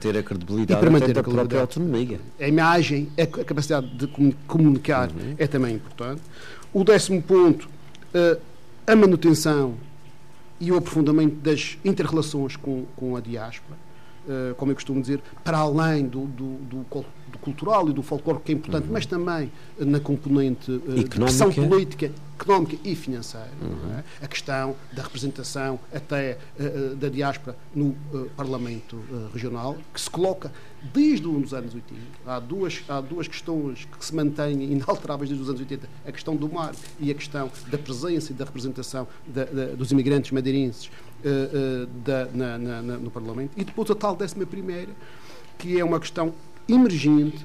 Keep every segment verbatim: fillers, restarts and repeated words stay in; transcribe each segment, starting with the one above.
Ter a credibilidade e para manter a própria autonomia. A imagem, a capacidade de comunicar uhum. é também importante. O décimo ponto, a manutenção e o aprofundamento das inter-relações com, com a diáspora, como eu costumo dizer, para além do, do, do, do cultural e do folclore, que é importante, uhum. mas também na componente de pressão política, económica e financeira. Uhum. É? A questão da representação até uh, da diáspora no uh, Parlamento uh, Regional, que se coloca desde os anos oitenta. Há duas, há duas questões que se mantêm inalteráveis desde os anos oitenta. A questão do mar e a questão da presença e da representação da, da, dos imigrantes madeirenses uh, uh, da, na, na, na, no Parlamento. E depois a tal décima primeira, que é uma questão emergente,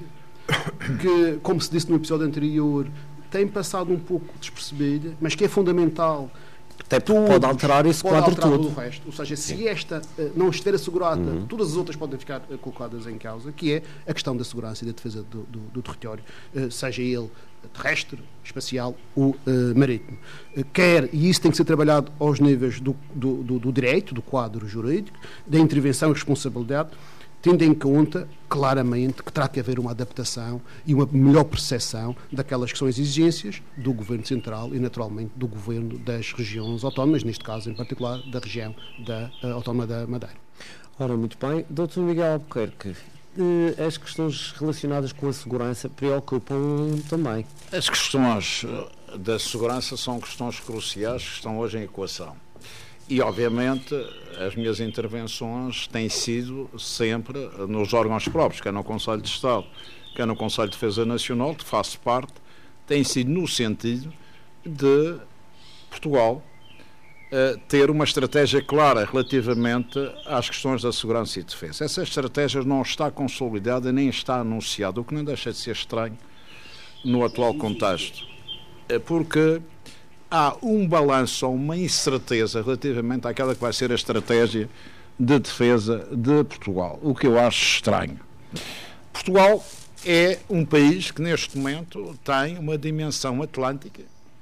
que, como se disse no episódio anterior, tem passado um pouco despercebida, mas que é fundamental. Até todos, pode alterar esse pode quadro alterar todo. O resto. Ou seja, Sim. se esta uh, não estiver assegurada, uhum. todas as outras podem ficar uh, colocadas em causa, que é a questão da segurança e da defesa do, do, do território, uh, seja ele terrestre, espacial ou uh, marítimo. Uh, quer, e isso tem que ser trabalhado aos níveis do, do, do, do direito, do quadro jurídico, da intervenção e responsabilidade, tendo em conta, claramente, que terá que haver uma adaptação e uma melhor percepção daquelas que são as exigências do Governo Central e, naturalmente, do Governo das regiões autónomas, neste caso, em particular, da região da uh, Autónoma da Madeira. Ora, muito bem. doutor Miguel Albuquerque, as questões relacionadas com a segurança preocupam também. As questões da segurança são questões cruciais que estão hoje em equação. E, obviamente, as minhas intervenções têm sido sempre nos órgãos próprios, quer no Conselho de Estado, quer no Conselho de Defesa Nacional, que faço parte, têm sido no sentido de Portugal uh, ter uma estratégia clara relativamente às questões da segurança e defesa. Essa estratégia não está consolidada nem está anunciada, o que não deixa de ser estranho no atual contexto, porque há um balanço ou uma incerteza relativamente àquela que vai ser a estratégia de defesa de Portugal, o que eu acho estranho. Portugal é um país que neste momento tem uma dimensão atlântica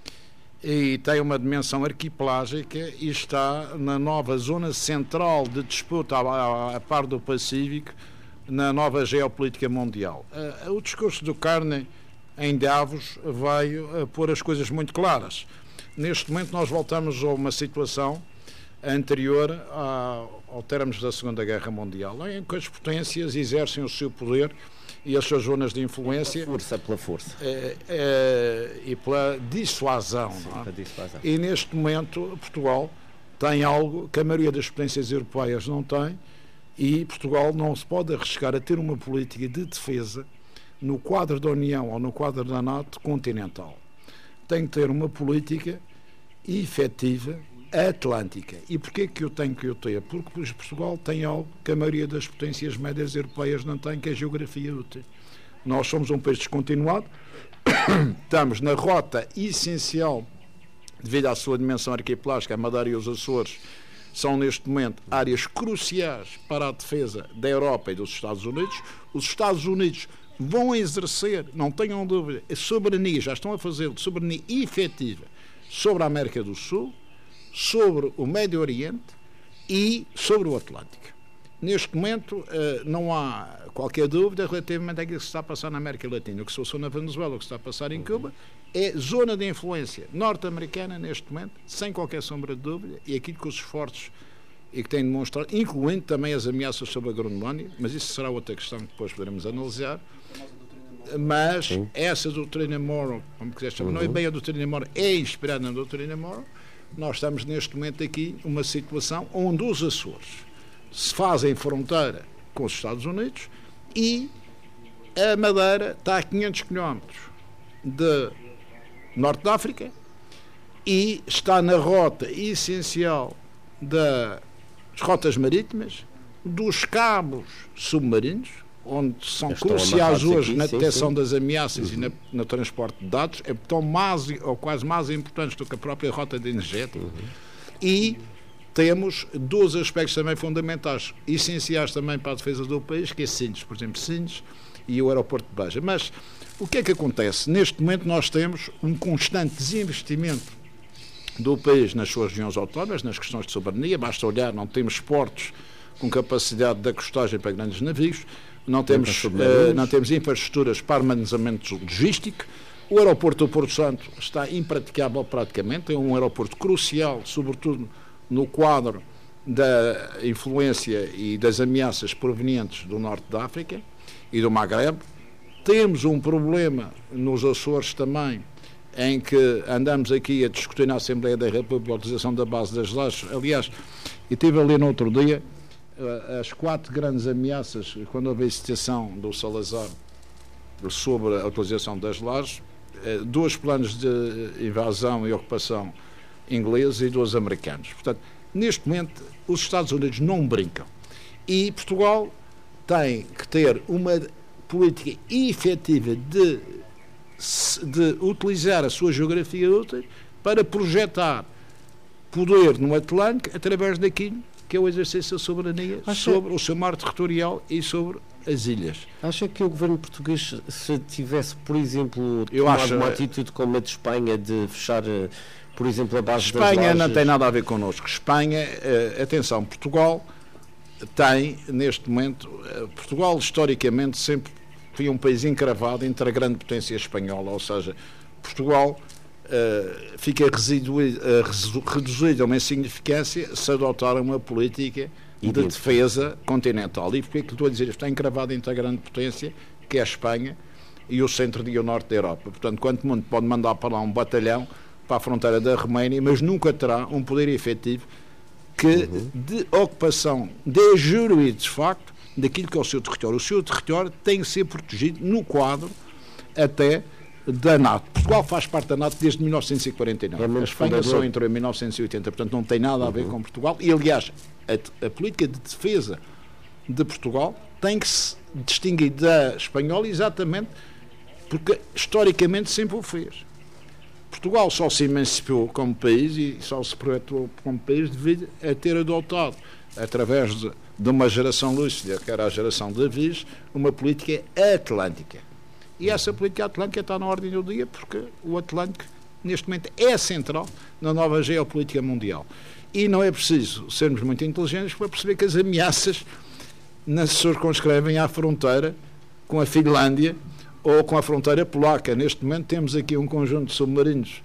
e tem uma dimensão arquipelágica e está na nova zona central de disputa a, a par do Pacífico, na nova geopolítica mundial. O discurso do Carney em Davos veio pôr as coisas muito claras. Neste momento nós voltamos a uma situação anterior a, ao termos da Segunda Guerra Mundial, em que as potências exercem o seu poder e as suas zonas de influência. Força pela força. É, é, e pela dissuasão. Sim, não é? Pela dissuasão. E neste momento Portugal tem algo que a maioria das potências europeias não tem, e Portugal não se pode arriscar a ter uma política de defesa no quadro da União ou no quadro da NATO continental. Tem que ter uma política efetiva atlântica. E porquê que eu tenho que eu ter? Porque Portugal tem algo que a maioria das potências médias europeias não tem, que é a geografia útil. Nós somos um país descontinuado, estamos na rota essencial, devido à sua dimensão arquipelágica, a Madeira e os Açores são neste momento áreas cruciais para a defesa da Europa e dos Estados Unidos. Os Estados Unidos vão exercer, não tenham dúvida, a soberania, já estão a fazer soberania efetiva sobre a América do Sul, sobre o Médio Oriente e sobre o Atlântico. Neste momento não há qualquer dúvida relativamente àquilo que se está a passar na América Latina. O que se passou na Venezuela, o que se está a passar em Cuba, é zona de influência norte-americana neste momento, sem qualquer sombra de dúvida, e aquilo que os esforços e que têm demonstrado, incluindo também as ameaças sobre a Groenlândia, mas isso será outra questão que depois poderemos analisar. Mas Sim. essa doutrina Monroe, como quiser chamar, uhum. não é bem a doutrina Monroe, é inspirada na doutrina Monroe. Nós estamos neste momento aqui numa situação onde os Açores se fazem fronteira com os Estados Unidos e a Madeira está a quinhentos quilómetros de Norte de África e está na rota essencial das rotas marítimas, dos cabos submarinos, onde são Estou cruciais hoje aqui, na detecção sim, sim. das ameaças uhum. e na, no transporte de dados, é tão mais ou quase mais importantes do que a própria rota de energética. Uhum. E temos dois aspectos também fundamentais, essenciais também para a defesa do país, que é Sines, por exemplo, Sines e o aeroporto de Beja. Mas o que é que acontece? Neste momento nós temos um constante desinvestimento do país nas suas regiões autónomas, nas questões de soberania. Basta olhar, não temos portos com capacidade de acostagem para grandes navios, não temos, uh, não temos infraestruturas para armazenamento logístico. O aeroporto do Porto Santo está impraticável praticamente, é um aeroporto crucial, sobretudo no quadro da influência e das ameaças provenientes do norte da África e do Magreb. Temos um problema nos Açores também, em que andamos aqui a discutir na Assembleia da República a utilização da base das lajes. Aliás, eu estive ali no outro dia, as quatro grandes ameaças, quando houve a citação do Salazar sobre a utilização das lajes, dois planos de invasão e ocupação ingleses e dois americanos. Portanto, neste momento, os Estados Unidos não brincam. E Portugal tem que ter uma política efetiva de, de utilizar a sua geografia útil para projetar poder no Atlântico através daquilo que é o exercício da soberania Acha... sobre o seu mar territorial e sobre as ilhas. Acha que o governo português, se tivesse, por exemplo, Eu tomado acho... uma atitude como a de Espanha, de fechar, por exemplo, a base Espanha das lajes... não tem nada a ver connosco. Espanha, atenção, Portugal tem, neste momento, Portugal historicamente sempre foi um país encravado entre a grande potência espanhola, ou seja, Portugal uh, fica residu, uh, reduzido a uma insignificância se adotar uma política de defesa continental. E porque é que estou a dizer? Está encravado entre a grande potência, que é a Espanha, e o centro e o norte da Europa. Portanto, quanto muito pode mandar para lá um batalhão para a fronteira da Roménia, mas nunca terá um poder efetivo que uhum. de ocupação, de juro e de facto, daquilo que é o seu território. O seu território tem que ser protegido no quadro até da NATO. Portugal faz parte da NATO desde mil novecentos e quarenta e nove. É a Espanha só entrou em mil novecentos e oitenta, portanto não tem nada a ver uhum. com Portugal. E, aliás, a, a política de defesa de Portugal tem que se distinguir da espanhola exatamente porque, historicamente, sempre o fez. Portugal só se emancipou como país e só se projetou como país devido a ter adotado, através de, de uma geração lúcida, que era a geração de Davis, uma política atlântica. E essa política atlântica está na ordem do dia porque o Atlântico, neste momento, é central na nova geopolítica mundial. E não é preciso sermos muito inteligentes para perceber que as ameaças não se circunscrevem à fronteira com a Finlândia ou com a fronteira polaca. Neste momento temos aqui um conjunto de submarinos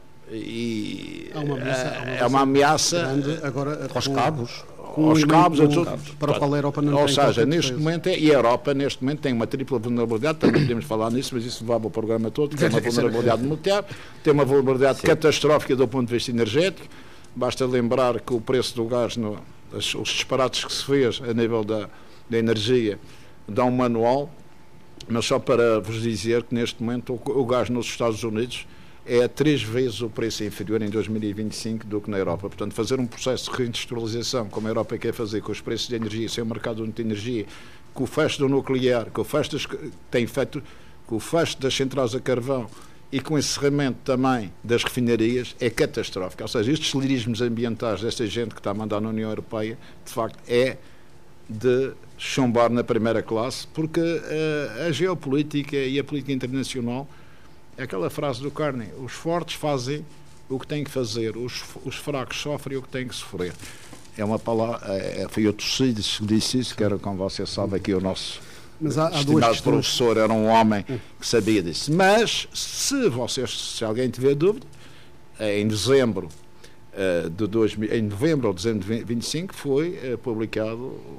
e há uma ameaça, há uma é uma ameaça grande, agora, aos com, cabos. Com aos cabos, com, outros, para o qual a Europa não ou tem seja, neste defesa. momento é, e a Europa neste momento tem uma tripla vulnerabilidade, também podemos falar nisso, mas isso levava o programa todo, tem uma vulnerabilidade nuclear, tem uma vulnerabilidade Sim. catastrófica do ponto de vista energético. Basta lembrar que o preço do gás, no, os, os disparates que se fez a nível da, da energia, dá um manual, mas só para vos dizer que neste momento o, o gás nos Estados Unidos é três vezes o preço inferior em dois mil e vinte e cinco do que na Europa. Portanto, fazer um processo de reindustrialização, como a Europa quer fazer, com os preços de energia, sem o mercado único de energia, com o fecho do nuclear, com o fecho das, tem feito, com o fecho das centrais a carvão e com o encerramento também das refinarias, é catastrófico. Ou seja, estes lirismos ambientais desta gente que está a mandar na União Europeia, de facto, é de chumbar na primeira classe, porque uh, a geopolítica e a política internacional, é aquela frase do Carney, os fortes fazem o que têm que fazer, os, os fracos sofrem o que têm que sofrer. É uma palavra, é, foi o Tucídides que disse isso, que era, como você sabe, aqui o nosso Mas há, há estimado professor era um homem que sabia disso. Mas, se vocês, se alguém tiver dúvida, em dezembro uh, de dois mil, em novembro ou dezembro de vinte e cinco foi uh, publicado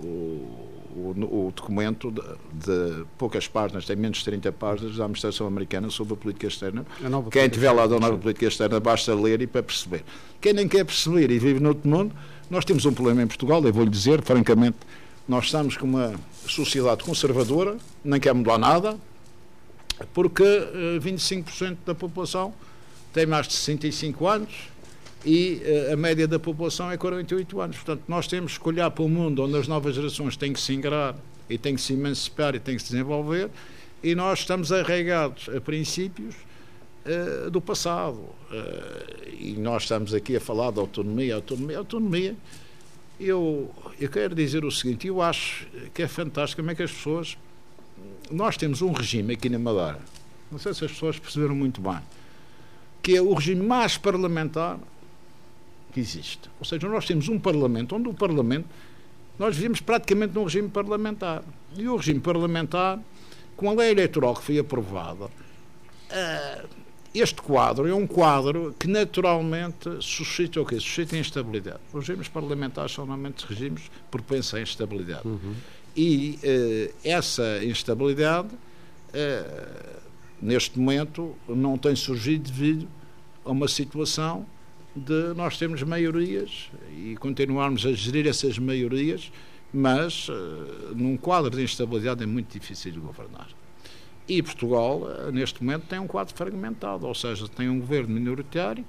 o O, o documento de, de poucas páginas, tem menos de trinta páginas, da administração americana sobre a política externa. A Quem tiver lá da nova política externa basta ler e para perceber. Quem nem quer perceber e vive no outro mundo, nós temos um problema em Portugal, eu vou-lhe dizer, francamente, nós estamos com uma sociedade conservadora, não quer mudar nada, porque uh, vinte e cinco por cento da população tem mais de sessenta e cinco anos, e uh, a média da população é quarenta e oito anos. Portanto, nós temos que olhar para o mundo onde as novas gerações têm que se ingrar e têm que se emancipar e têm que se desenvolver, e nós estamos arraigados a princípios uh, do passado. Uh, e nós estamos aqui a falar de autonomia, autonomia, autonomia. Eu, eu quero dizer o seguinte, eu acho que é fantástico como é que as pessoas... Nós temos um regime aqui na Madeira, não sei se as pessoas perceberam muito bem, que é o regime mais parlamentar que existe. Ou seja, nós temos um Parlamento onde o Parlamento nós vivemos praticamente num regime parlamentar. E o regime parlamentar, com a lei eleitoral que foi aprovada, uh, este quadro é um quadro que naturalmente suscita o quê? Suscita instabilidade. Os regimes parlamentares são normalmente regimes propensos à instabilidade. Uhum. E uh, essa instabilidade, uh, neste momento, não tem surgido devido a uma situação de nós termos maiorias e continuarmos a gerir essas maiorias, mas uh, num quadro de instabilidade é muito difícil de governar. E Portugal, uh, neste momento, tem um quadro fragmentado, ou seja, tem um governo minoritário,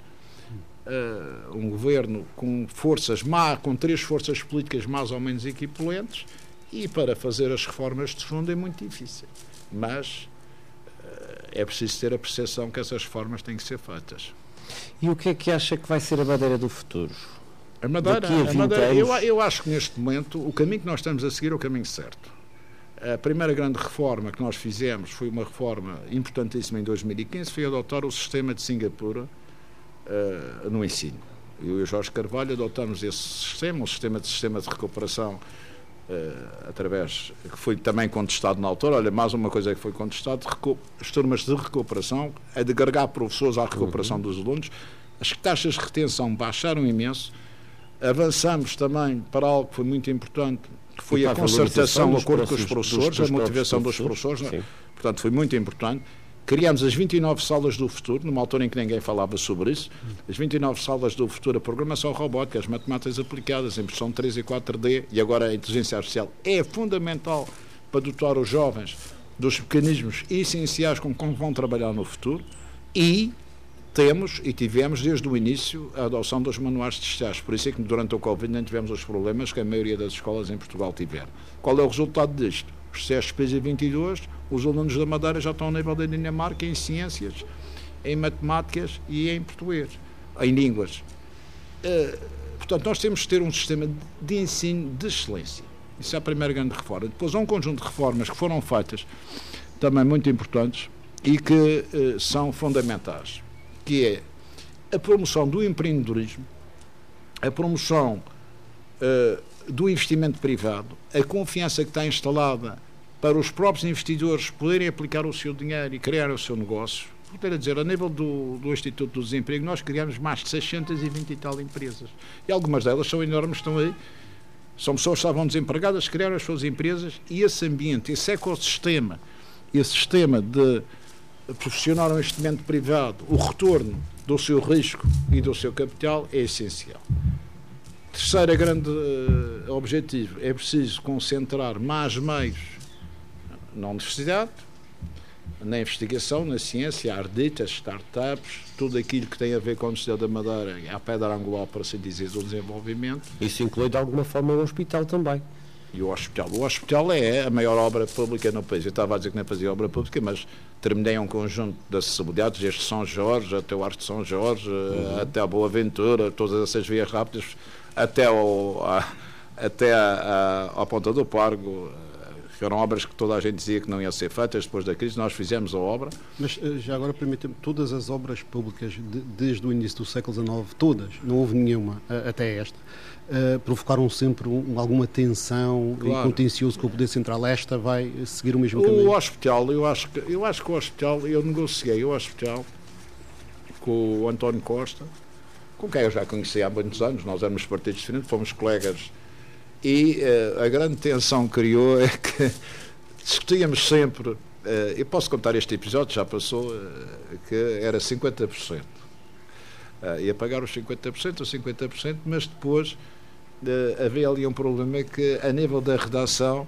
uh, um governo com forças má, com três forças políticas mais ou menos equivalentes, e para fazer as reformas de fundo é muito difícil. Mas uh, é preciso ter a percepção que essas reformas têm que ser feitas. E o que é que acha que vai ser a Madeira do futuro? A Madeira, a Madeira eu, eu acho que neste momento o caminho que nós estamos a seguir é o caminho certo. A primeira grande reforma que nós fizemos foi uma reforma importantíssima em dois mil e quinze, foi adotar o sistema de Singapura uh, no ensino. Eu e o Jorge Carvalho adotamos esse sistema, um sistema de sistema de recuperação uh, através, que foi também contestado na altura. Olha, mais uma coisa que foi contestado, as turmas de recuperação, é de agregar professores à recuperação uhum. dos alunos. As taxas de retenção baixaram imenso. Avançamos também para algo que foi muito importante, que foi a concertação, o acordo com os professores, a motivação dos professores. Portanto, foi muito importante. Criámos as vinte e nove salas do futuro, numa altura em que ninguém falava sobre isso. As vinte e nove salas do futuro, a programação robótica, as matemáticas aplicadas, a impressão três e quatro D e agora a inteligência artificial é fundamental para dotar os jovens dos mecanismos essenciais com que vão trabalhar no futuro. E temos e tivemos desde o início a adoção dos manuais digitais. Por isso é que durante o Covid não tivemos os problemas que a maioria das escolas em Portugal tiveram. Qual é o resultado disto? Os C S P e vinte e dois, os alunos da Madeira já estão ao nível da Dinamarca em ciências, em matemáticas e em português, em línguas. Uh, portanto, nós temos que ter um sistema de ensino de excelência. Isso é a primeira grande reforma. Depois há um conjunto de reformas que foram feitas, também muito importantes, e que uh, são fundamentais, que é a promoção do empreendedorismo, a promoção uh, do investimento privado, a confiança que está instalada para os próprios investidores poderem aplicar o seu dinheiro e criar o seu negócio. Quero dizer, a nível do, do Instituto do Desemprego, nós criamos mais de seiscentas e vinte e tal empresas. E algumas delas são enormes, estão aí. São pessoas que estavam desempregadas, criaram as suas empresas, e esse ambiente, esse ecossistema, esse sistema de profissional no investimento privado, o retorno do seu risco e do seu capital é essencial. Terceiro grande uh, objetivo, é preciso concentrar mais meios na universidade, na investigação, na ciência, a ardite, as startups, tudo aquilo que tem a ver com a Universidade da Madeira, a pedra angular, para assim dizer, do desenvolvimento. Isso inclui de alguma forma o hospital também. E o hospital. O hospital é a maior obra pública no país. Eu estava a dizer que não fazia obra pública, mas terminei um conjunto de acessibilidades, desde São Jorge, até o Arco de São Jorge, uhum. até a Boa Ventura, todas essas vias rápidas, até, ao, a, até a, a, a Ponta do Pargo. Foram obras que toda a gente dizia que não iam ser feitas depois da crise. Nós fizemos a obra. Mas já agora permita-me, todas as obras públicas de, desde o início do século dezenove, todas, não houve nenhuma até esta, uh, provocaram sempre um, alguma tensão, claro, e contencioso com o Poder Central. Esta vai seguir o mesmo caminho? O hospital, eu acho que, eu acho que o hospital, eu negociei o hospital com o António Costa, com quem eu já conhecia há muitos anos. Nós éramos partidos diferentes, fomos colegas. E uh, a grande tensão que criou é que discutíamos sempre, uh, eu posso contar este episódio, já passou, uh, que era cinquenta por cento. Uh, ia pagar os cinquenta por cento ou cinquenta por cento, mas depois uh, havia ali um problema que, a nível da redação,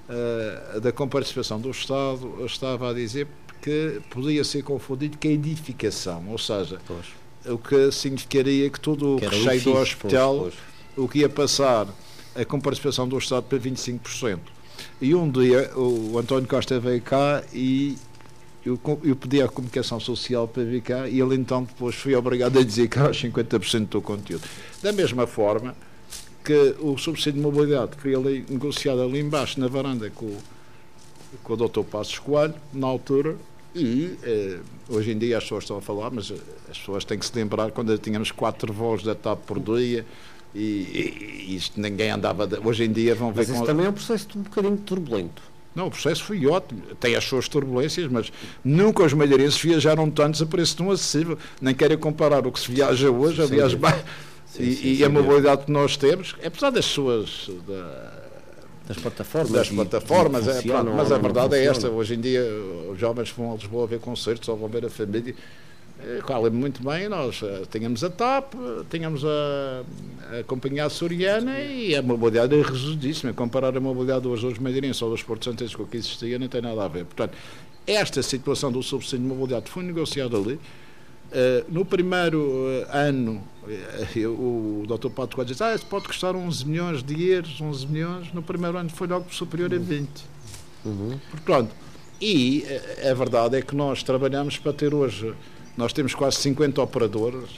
uh, da comparticipação do Estado, eu estava a dizer que podia ser confundido com a edificação, ou seja, pois, o que significaria que todo o recheio do hospital, pois, pois, o que ia passar a comparticipação do Estado para vinte e cinco por cento. E um dia o António Costa veio cá e eu, eu pedi à comunicação social para vir cá, e ele então depois foi obrigado a dizer que era os cinquenta por cento do conteúdo. Da mesma forma que o subsídio de mobilidade foi ali, negociado ali embaixo na varanda com, com o doutor Passos Coelho, na altura, e eh, hoje em dia as pessoas estão a falar, mas as pessoas têm que se lembrar quando tínhamos quatro voos da TAP por dia, e, e, e isto ninguém andava... De, hoje em dia vão ver... Mas isso com... também é um processo um bocadinho turbulento. Não, o processo foi ótimo, tem as suas turbulências, mas nunca os madeirenses viajaram tantos a preço tão acessível. Nem querem comparar o que se viaja hoje, aliás, sim, sim, e, sim, e sim, a mobilidade que nós temos, apesar das suas... Da, das plataformas, das plataformas e, é, pronto, mas a verdade é esta, hoje em dia os jovens vão a Lisboa ver concertos ou vão ver a família, qual é muito bem, nós tínhamos a TAP, tínhamos a, a Companhia Açoriana e a mobilidade é reduzidíssima. Comparar a mobilidade dos dois madeirenses ou dos Portos Santos com o que existia não tem nada a ver. Portanto, esta situação do subsídio de mobilidade foi negociada ali. Uh, no primeiro uh, ano, uh, o doutor Pato Coelho disse, ah, isso pode custar onze milhões de euros, onze milhões, no primeiro ano foi logo superior a vinte. Uhum. Portanto, e uh, a verdade é que nós trabalhamos para ter hoje, nós temos quase cinquenta operadores,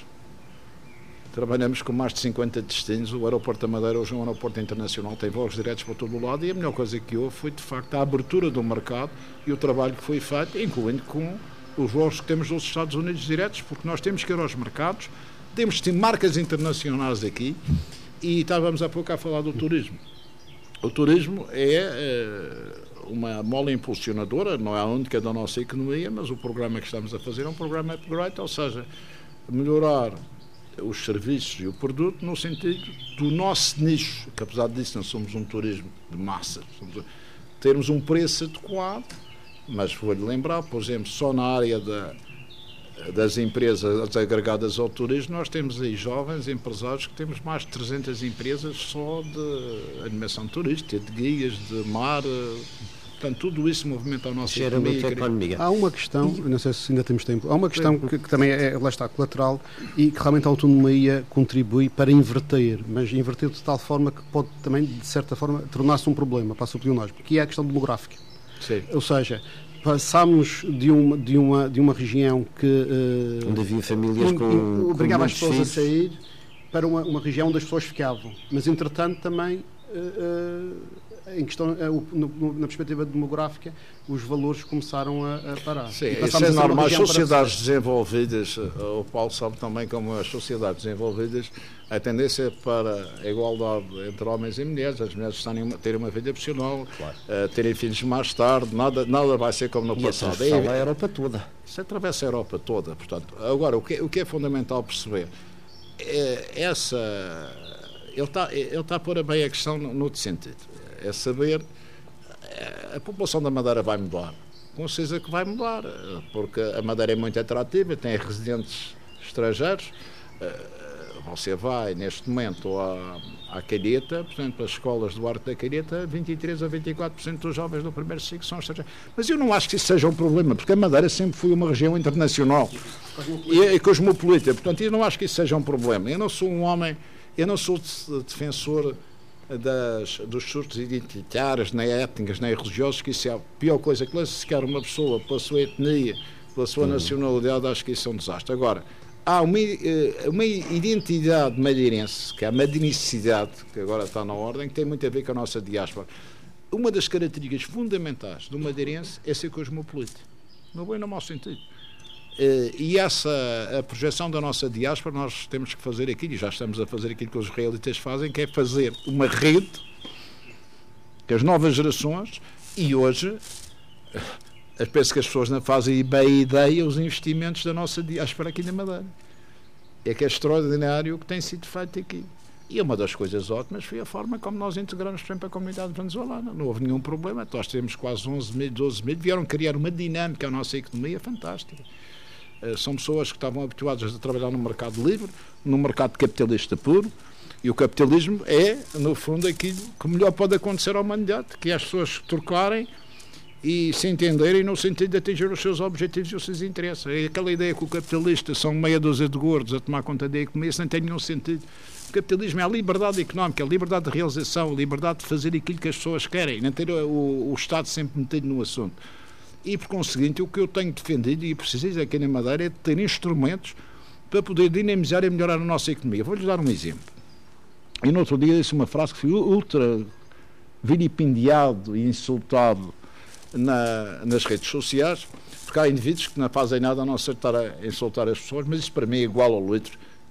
trabalhamos com mais de cinquenta destinos, o aeroporto da Madeira hoje é um aeroporto internacional, tem voos diretos para todo o lado, e a melhor coisa que houve foi, de facto, a abertura do mercado e o trabalho que foi feito, incluindo com os voos que temos dos Estados Unidos diretos, porque nós temos que ir aos mercados, temos de ter marcas internacionais aqui, e estávamos há pouco a falar do turismo. O turismo é, é uma mola impulsionadora, não é a única da nossa economia, mas o programa que estamos a fazer é um programa upgrade, ou seja, melhorar os serviços e o produto no sentido do nosso nicho, que apesar disso não somos um turismo de massa, somos, termos um preço adequado. Mas vou-lhe lembrar, por exemplo, só na área da, das empresas agregadas ao turismo, nós temos aí jovens empresários que temos mais de trezentas empresas só de animação turística, de guias, de mar, portanto, tudo isso movimenta a nossa economia. economia. Há uma questão, não sei se ainda temos tempo, há uma questão que, que também é, lá está, colateral e que realmente a autonomia contribui para inverter, mas inverter de tal forma que pode também, de certa forma, tornar-se um problema para a sublinhagem, que é a questão demográfica. Sim. Ou seja, passámos de uma, de uma, de uma região que uh, onde havia famílias com obrigava as pessoas filhos. a sair para uma, uma região onde as pessoas ficavam, mas entretanto também uh, uh, em questão, uh, no, na perspectiva demográfica, os valores começaram a, a parar. Sim, isso é normal. As sociedades desenvolvidas, o Paulo sabe também como as sociedades desenvolvidas, a tendência é para a igualdade entre homens e mulheres, as mulheres terem uma vida profissional, claro. uh, terem filhos mais tarde, nada, nada vai ser como no e passado. É a Europa toda. Isso atravessa a Europa toda. Portanto, agora, o que, o que é fundamental perceber é essa... Ele está, ele está a pôr bem a questão no, no sentido. É saber, a população da Madeira vai mudar, com certeza que vai mudar, porque a Madeira é muito atrativa, tem residentes estrangeiros, você vai neste momento à, à Calheta, portanto as escolas do Arco da Calheta, vinte e três a vinte e quatro por cento dos jovens do primeiro ciclo são estrangeiros, mas eu não acho que isso seja um problema, porque a Madeira sempre foi uma região internacional e, e cosmopolita, portanto eu não acho que isso seja um problema. Eu não sou um homem, eu não sou defensor Das, dos surtos identitários, nem étnicos, nem religiosos, que isso é a pior coisa, que classificar uma pessoa pela sua etnia, pela sua uhum. nacionalidade, acho que isso é um desastre. Agora, há uma, uma identidade madeirense, que é a madeiricidade, que agora está na ordem, que tem muito a ver com a nossa diáspora. Uma das características fundamentais do madeirense é ser cosmopolita, no bom e no mau sentido. Uh, e essa a projeção da nossa diáspora, nós temos que fazer aquilo, e já estamos a fazer aquilo que os israelitas fazem, que é fazer uma rede que as novas gerações, e hoje eu penso que as pessoas não fazem bem a ideia os investimentos da nossa diáspora aqui na Madeira. É que é extraordinário o que tem sido feito aqui. E uma das coisas ótimas foi a forma como nós integramos, por exemplo, a comunidade venezuelana. Não houve nenhum problema. Nós temos quase onze mil, doze mil, vieram criar uma dinâmica à nossa economia fantástica. São pessoas que estavam habituadas a trabalhar no mercado livre, no mercado capitalista puro, e o capitalismo é, no fundo, aquilo que melhor pode acontecer à humanidade, que é as pessoas trocarem e se entenderem no sentido de atingir os seus objetivos e os seus interesses. É aquela ideia que o capitalista são meia dúzia de gordos a tomar conta da economia, isso não tem nenhum sentido. O capitalismo é a liberdade económica, a liberdade de realização, a liberdade de fazer aquilo que as pessoas querem, não ter o, o Estado sempre metido no assunto. E, por conseguinte, o que eu tenho defendido e preciso aqui na Madeira é de ter instrumentos para poder dinamizar e melhorar a nossa economia. Vou-lhes dar um exemplo. E no outro dia disse uma frase que foi ultra vilipendiado e insultado na, nas redes sociais, porque há indivíduos que não fazem nada a não ser estar a insultar as pessoas, mas isso para mim é igual ao litro.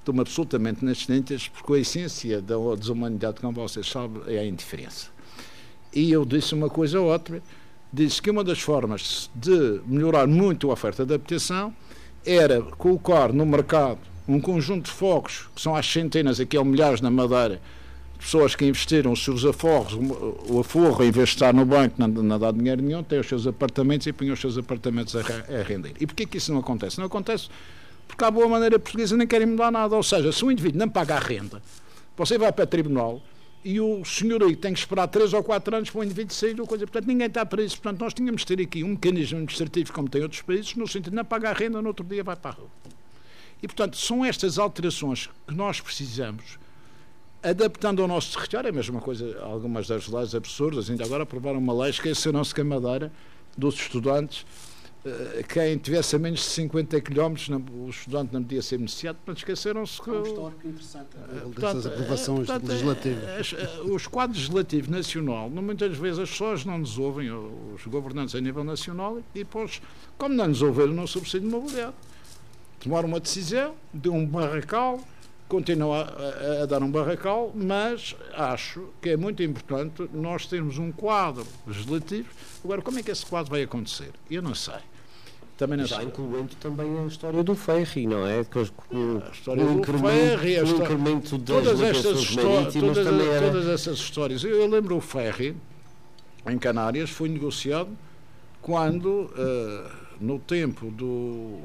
estão absolutamente nas tintas, porque a essência da desumanidade, como vocês sabem, é a indiferença. E eu disse uma coisa ótima, disse que uma das formas de melhorar muito a oferta de habitação era colocar no mercado um conjunto de fogos, que são às centenas, aqui há milhares na Madeira, pessoas que investiram os seus aforros, o aforro, em vez de estar no banco, não, não dá dinheiro nenhum, têm os seus apartamentos e põem os seus apartamentos a, a render. E porquê que isso não acontece? Não acontece porque, à boa maneira portuguesa, nem querem mudar nada. Ou seja, se o indivíduo não paga a renda, você vai para o tribunal e o senhor aí tem que esperar três ou quatro anos para o indivíduo sair da coisa. Portanto, ninguém está para isso. Portanto, nós tínhamos de ter aqui um mecanismo administrativo, como tem outros países, no sentido de não pagar a renda, no outro dia vai para a rua. E, portanto, são estas alterações que nós precisamos, adaptando ao nosso território. É a mesma coisa, algumas das leis absurdas. Ainda agora aprovaram uma lei, esqueceram-se que a Madeira, dos estudantes, quem tivesse a menos de cinquenta quilómetros, o estudante não podia ser beneficiado. Portanto, esqueceram-se que... É um histórico interessante, dessas aprovações portanto, legislativas. Os quadros legislativos nacional, muitas vezes as pessoas não nos ouvem, os governantes a nível nacional, e depois, como não nos ouviram no subsídio imobiliário, tomaram uma decisão de um barracal, continua a, a, a dar um barracal, mas acho que é muito importante nós termos um quadro legislativo. Agora, como é que esse quadro vai acontecer? Eu não sei. Também não Já sei. Incluindo também a história do ferry, não é? Que os, com, a história do ferry, a o história, incremento das todas estas marítimas todas, também era... todas essas histórias. Eu, eu lembro o ferry, em Canárias, foi negociado quando, uh, no tempo do...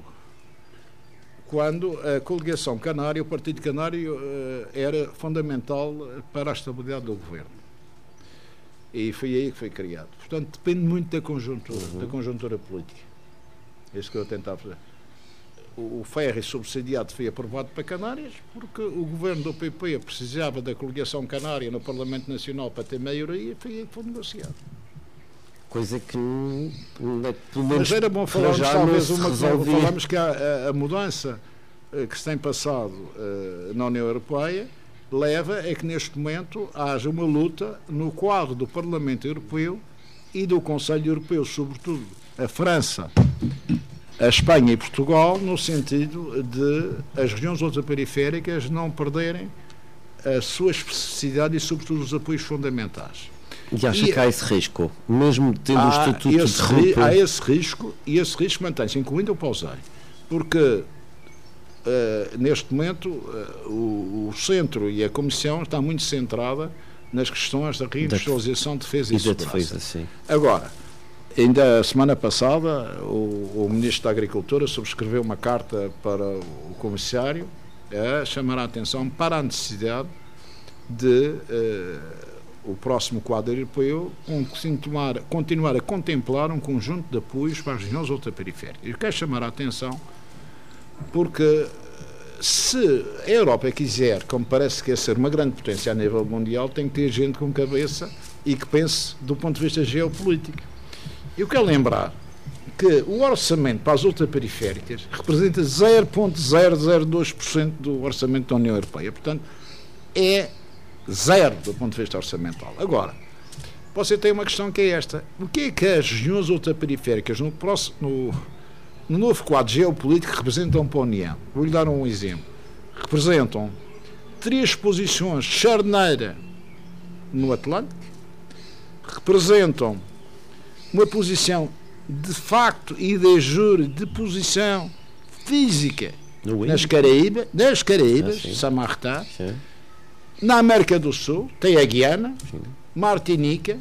quando a coligação canária, o Partido Canário, era fundamental para a estabilidade do governo. E foi aí que foi criado. Portanto, depende muito da conjuntura, uhum. da conjuntura política. É isso que eu tentava fazer. O, o ferry subsidiado foi aprovado para Canárias, porque o governo do P P precisava da coligação canária no Parlamento Nacional para ter maioria, e foi aí que foi negociado. Coisa que não, não, pelo menos, mas era bom falarmos talvez uma coisa, falamos que a, a, a mudança uh, que se tem passado uh, na União Europeia leva a que neste momento haja uma luta no quadro do Parlamento Europeu e do Conselho Europeu, sobretudo a França, a Espanha e Portugal, no sentido de as regiões ultraperiféricas não perderem a sua especificidade e sobretudo os apoios fundamentais. E acha e, que há esse risco, mesmo tendo o estatuto esse, de ri, Há esse risco, e esse risco mantém-se, incluindo o Pausei, porque uh, neste momento uh, o, o centro e a Comissão está muito centrada nas questões da reindustrialização, de defesa e, e segurança. Defesa, sim. Agora, ainda a semana passada, o, o Ministro da Agricultura subscreveu uma carta para o Comissário a chamar a atenção para a necessidade de... Uh, o próximo quadro europeu, continuar, continuar a contemplar um conjunto de apoios para as regiões ultraperiféricas. Eu quero chamar a atenção porque se a Europa quiser, como parece que é ser uma grande potência a nível mundial, tem que ter gente com cabeça e que pense do ponto de vista geopolítico. Eu quero lembrar que o orçamento para as ultraperiféricas representa zero vírgula zero zero dois por cento do orçamento da União Europeia. Portanto, é zero do ponto de vista orçamental. Agora, você tem uma questão que é esta. O que é que as regiões ultraperiféricas no, próximo, no, no novo quadro geopolítico representam para a União? Vou-lhe dar um exemplo. Representam três posições charneira no Atlântico, representam uma posição de facto e de jure de posição física nas Caraíbas, nas Caraíbas, ah, Samartá. Sim. Na América do Sul, tem a Guiana, sim, Martinica,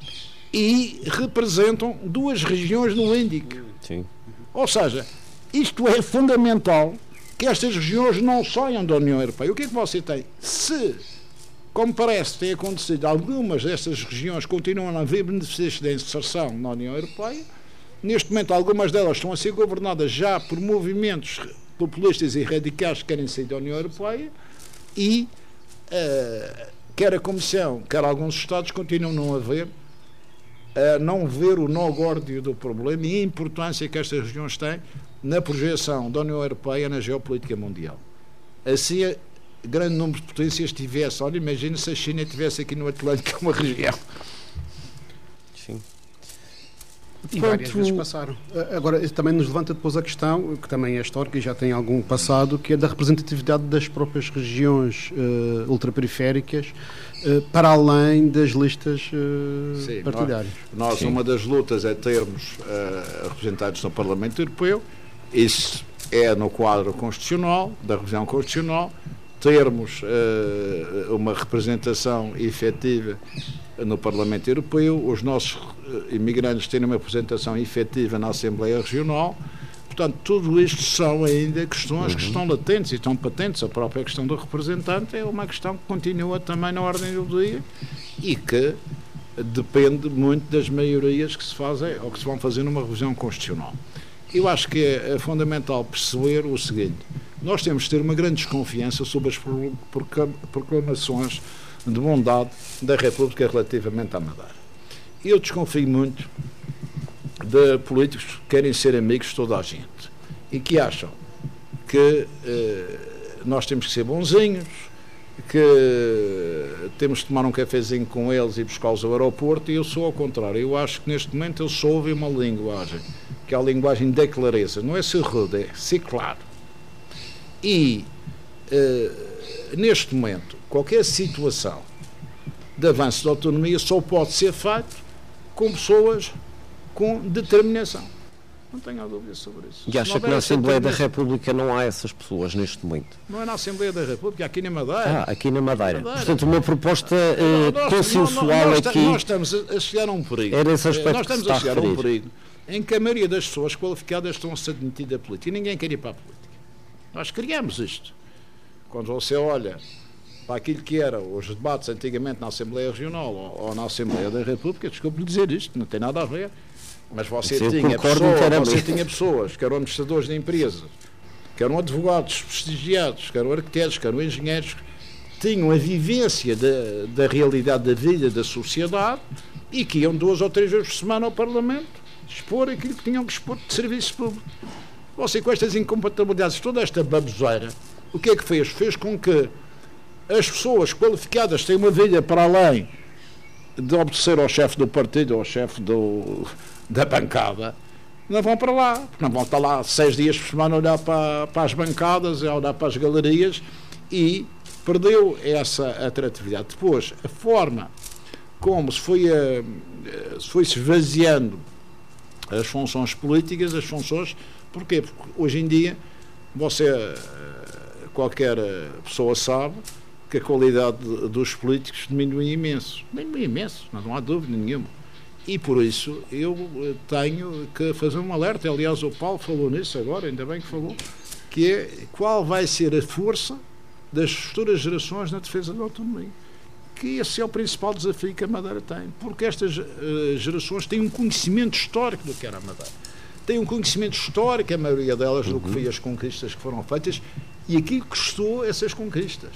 e representam duas regiões no Índico. Sim. Ou seja, isto é fundamental que estas regiões não saiam da União Europeia. O que é que você tem? Se, como parece ter acontecido, algumas destas regiões continuam a haver benefícios de inserção na União Europeia, neste momento algumas delas estão a ser governadas já por movimentos populistas e radicais que querem sair da União Europeia e Uh, quer a Comissão, quer alguns Estados continuam não a ver, a não ver o nó górdio do problema e a importância que estas regiões têm na projeção da União Europeia na geopolítica mundial. Assim, a grande número de potências tivesse, olha, imagina se a China estivesse aqui no Atlântico uma região. Sim. E várias vezes passaram. Agora, também nos levanta depois a questão, que também é histórica e já tem algum passado, que é da representatividade das próprias regiões uh, ultraperiféricas uh, para além das listas uh, Sim, partidárias. Nós, nós uma das lutas é termos uh, representantes no Parlamento Europeu, isso é no quadro constitucional, da revisão constitucional, termos uh, uma representação efetiva no Parlamento Europeu, os nossos uh, imigrantes terem uma representação efetiva na Assembleia Regional. Portanto, tudo isto são ainda questões uhum. que estão latentes e estão patentes. A própria questão do representante é uma questão que continua também na ordem do dia e que depende muito das maiorias que se fazem ou que se vão fazer numa revisão constitucional. Eu acho que é, é fundamental perceber o seguinte: nós temos de ter uma grande desconfiança sobre as proclamações de bondade da República relativamente à Madeira. Eu desconfio muito de políticos que querem ser amigos de toda a gente e que acham que eh, nós temos que ser bonzinhos, que temos de tomar um cafezinho com eles e buscá-los ao aeroporto, e eu sou ao contrário. Eu acho que neste momento eles só ouvem uma linguagem, que é a linguagem da clareza. Não é ser rude, é ser claro. E eh, neste momento qualquer situação de avanço de autonomia só pode ser feito com pessoas com determinação. Não tenho dúvida sobre isso. E acha que na Assembleia da República não há essas pessoas neste momento? Não é na Assembleia da República, aqui na Madeira. Ah, aqui na Madeira. Madeira. Portanto, uma proposta uh, nós, consensual nós, nós, aqui... Nós estamos a chegar a um perigo. Era esse aspecto nós estamos que se a chegar a, a um perigo em que a maioria das pessoas qualificadas estão a ser admitidas à política e ninguém quer ir para a política. Nós criamos isto. Quando você olha para aquilo que eram os debates antigamente na Assembleia Regional ou, ou na Assembleia da República, desculpe-lhe dizer isto, não tem nada a ver, mas você, tinha, pessoa, você tinha pessoas que eram administradores de empresas, que eram advogados prestigiados, que eram arquitetos, que eram engenheiros, que tinham a vivência da, da realidade da vida da sociedade e que iam duas ou três vezes por semana ao Parlamento expor aquilo que tinham que expor de serviço público. Você, com estas incompatibilidades, toda esta baboseira, o que é que fez? Fez com que as pessoas qualificadas têm uma vida para além de obedecer ao chefe do partido ou ao chefe do, da bancada, não vão para lá, porque não vão estar lá seis dias por semana a olhar para, para as bancadas, a olhar para as galerias, e perdeu essa atratividade. Depois, a forma como se foi, a, se foi esvaziando as funções políticas, as funções, porquê? Porque hoje em dia você, qualquer pessoa sabe que a qualidade dos políticos diminui imenso. Diminui imenso, não há dúvida nenhuma. E por isso eu tenho que fazer um alerta. Aliás, o Paulo falou nisso agora, ainda bem que falou, que é qual vai ser a força das futuras gerações na defesa da autonomia. Que esse é o principal desafio que a Madeira tem. Porque estas uh, gerações têm um conhecimento histórico do que era a Madeira. Têm um conhecimento histórico, a maioria delas, uhum. do que foi as conquistas que foram feitas e aquilo que custou essas conquistas.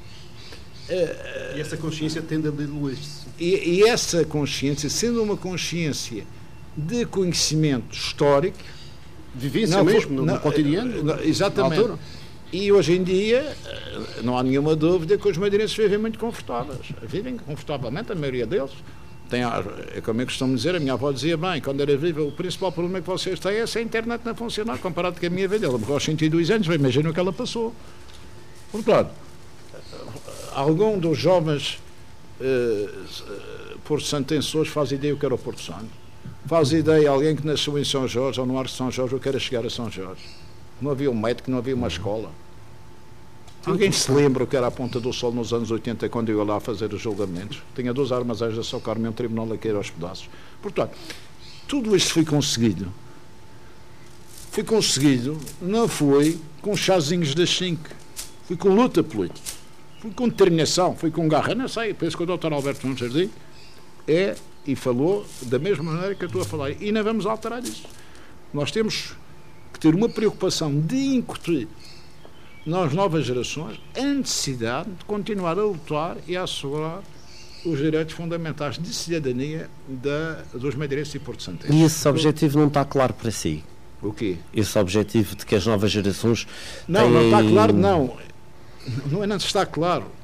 E essa consciência tende a diluir-se. E, e essa consciência, sendo uma consciência de conhecimento histórico, vivência não, mesmo, no, não, no cotidiano, não, exatamente. E hoje em dia não há nenhuma dúvida que os madeirenses vivem muito confortáveis. Vivem confortavelmente, a maioria deles. Tem, é como eu costumo dizer, a minha avó dizia bem, quando era viva, o principal problema que vocês têm é se a internet não funcionar, comparado com a minha vida. Ela morreu aos cento e dois anos, imagina o que ela passou. Portanto, algum dos jovens eh, Porto Santenses faz ideia do que era o Porto Santo? Faz ideia alguém que nasceu em São Jorge ou no Arco de São Jorge ou queira chegar a São Jorge? Não havia um médico, não havia uma escola. Alguém se lembra o que era a Ponta do Sol nos anos oitenta, quando eu ia lá fazer os julgamentos? Tinha dois armazéns da São Carme e um tribunal a cair aos pedaços. Portanto, tudo isto foi conseguido. Foi conseguido, não foi com chazinhos das cinco. Foi com luta política. Foi com determinação, foi com garra. Não sei, penso que o doutor Alberto Nunes Jardim é e falou da mesma maneira que eu estou a falar. E não vamos alterar isso. Nós temos que ter uma preocupação de incutir nas novas gerações a necessidade de continuar a lutar e a assegurar os direitos fundamentais de cidadania da, dos madeirenses e porto-santenses. E esse objetivo não está claro para si? O quê? Esse objetivo de que as novas gerações Não, têm... não está claro, não. Não é não está claro.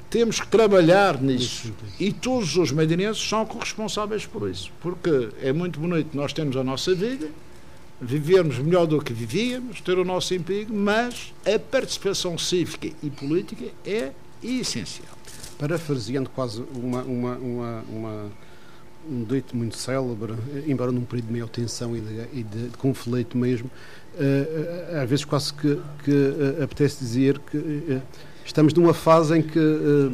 temos que trabalhar nisso. E todos os madeirenses são corresponsáveis por isso. Porque é muito bonito nós termos a nossa vida, vivermos melhor do que vivíamos, ter o nosso emprego, mas a participação cívica e política é essencial. Parafraseando quase uma, uma, uma, uma, um dito muito célebre, embora num período de maior tensão e de, e de, de conflito mesmo, uh, às vezes quase que, que uh, apetece dizer que uh, estamos numa fase em que uh,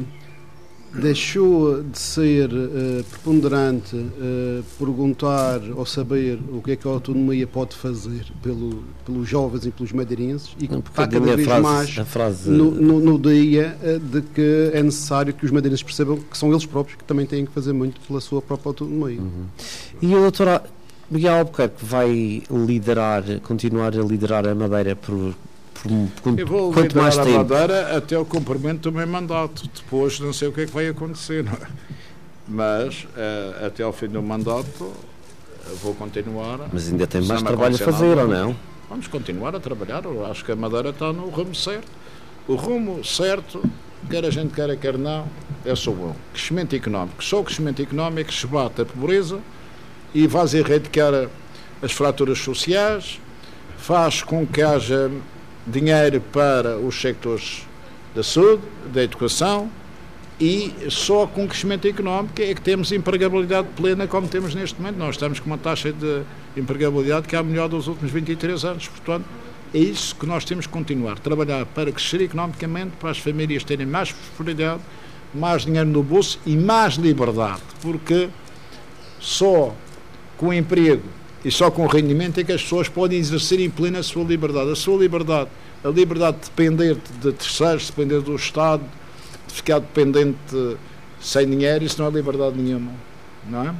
deixou de ser uh, preponderante uh, perguntar ou saber o que é que a autonomia pode fazer pelo, pelos jovens e pelos madeirenses e que está cada vez frase, mais frase... no, no, no dia uh, de que é necessário que os madeirenses percebam que são eles próprios que também têm que fazer muito pela sua própria autonomia. Uhum. E o doutor Miguel Albuquerque vai liderar, continuar a liderar a Madeira por... Eu vou quanto mais a tempo? Madeira até o cumprimento do meu mandato. Depois não sei o que é que vai acontecer, não é? Mas uh, até ao fim do mandato vou continuar. Mas ainda tem mais trabalho a fazer, ou não? Vamos continuar a trabalhar. Eu acho que a Madeira está no rumo certo. O rumo certo, quer a gente queira, quer não, é só bom. Crescimento económico. Só o crescimento económico se bate a pobreza e vai erradicar as fraturas sociais, faz com que haja dinheiro para os sectores da saúde, da educação, e só com crescimento económico é que temos empregabilidade plena como temos neste momento. Nós estamos com uma taxa de empregabilidade que é a melhor dos últimos vinte e três anos. Portanto, é isso que nós temos que continuar. Trabalhar para crescer economicamente, para as famílias terem mais prosperidade, mais dinheiro no bolso e mais liberdade. Porque só com o emprego e só com o rendimento é que as pessoas podem exercer em plena a sua liberdade. A sua liberdade, a liberdade de depender de terceiros, de depender do Estado, de ficar dependente sem dinheiro, isso não é liberdade nenhuma, não é?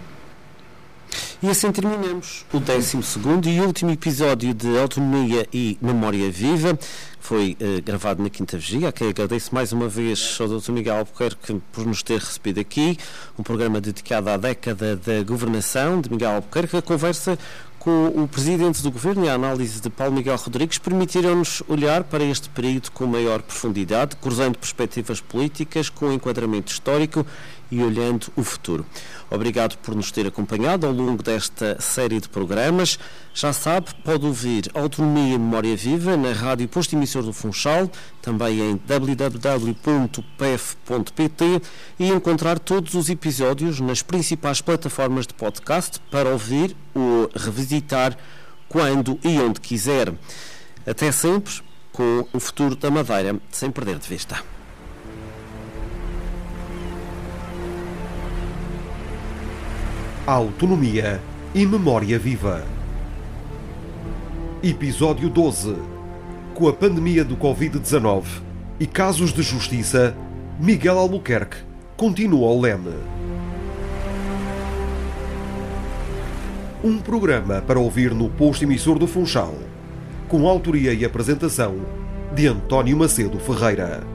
E assim terminamos o décimo segundo e último episódio de Autonomia e Memória Viva. Foi uh, gravado na Quinta Vigia, a quem agradeço mais uma vez ao doutor Miguel Albuquerque por nos ter recebido aqui. Um programa dedicado à década da governação de Miguel Albuquerque. A conversa com o Presidente do Governo e a análise de Paulo Miguel Rodrigues permitiram-nos olhar para este período com maior profundidade, cruzando perspectivas políticas com enquadramento histórico e olhando o futuro. Obrigado por nos ter acompanhado ao longo desta série de programas. Já sabe, pode ouvir Autonomia e Memória Viva na Rádio Posto Emissor do Funchal, também em w w w ponto p f ponto p t e encontrar todos os episódios nas principais plataformas de podcast para ouvir ou revisitar quando e onde quiser. Até sempre, com o futuro da Madeira, sem perder de vista. Autonomia e Memória Viva. Episódio doze. Com a pandemia do covid dezanove e casos de justiça, Miguel Albuquerque continua ao leme. Um programa para ouvir no Posto Emissor do Funchal, com autoria e apresentação de António Macedo Ferreira.